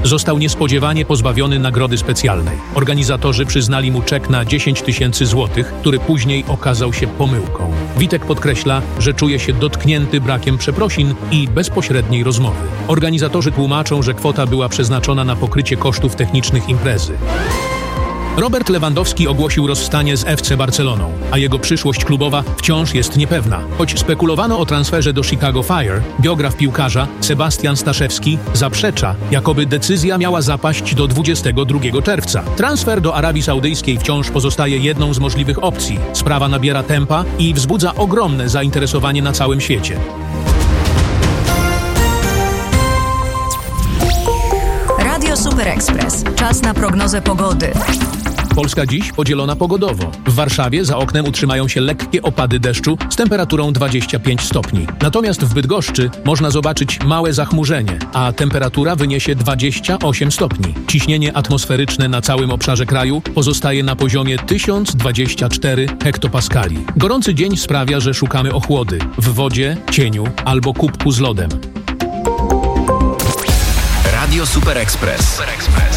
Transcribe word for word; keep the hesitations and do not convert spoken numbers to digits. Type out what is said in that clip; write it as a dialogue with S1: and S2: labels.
S1: został niespodziewanie pozbawiony nagrody specjalnej. Organizatorzy przyznali mu czek na dziesięć tysięcy złotych, który później okazał się pomyłką. Witek podkreśla, że czuje się dotknięty brakiem przeprosin i bezpośredniej rozmowy. Organizatorzy tłumaczą, że kwota była przeznaczona na pokrycie kosztów technicznych imprezy. Robert Lewandowski ogłosił rozstanie z F C Barceloną, a jego przyszłość klubowa wciąż jest niepewna. Choć spekulowano o transferze do Chicago Fire, biograf piłkarza Sebastian Staszewski zaprzecza, jakoby decyzja miała zapaść do dwudziestego drugiego czerwca. Transfer do Arabii Saudyjskiej wciąż pozostaje jedną z możliwych opcji. Sprawa nabiera tempa i wzbudza ogromne zainteresowanie na całym świecie.
S2: Radio Super Express. Czas na prognozę pogody.
S1: Polska dziś podzielona pogodowo. W Warszawie za oknem utrzymają się lekkie opady deszczu z temperaturą dwadzieścia pięć stopni. Natomiast w Bydgoszczy można zobaczyć małe zachmurzenie, a temperatura wyniesie dwadzieścia osiem stopni. Ciśnienie atmosferyczne na całym obszarze kraju pozostaje na poziomie tysiąc dwadzieścia cztery hektopaskali. Gorący dzień sprawia, że szukamy ochłody w wodzie, cieniu albo kubku z lodem.
S3: Radio Super Express. Super Express.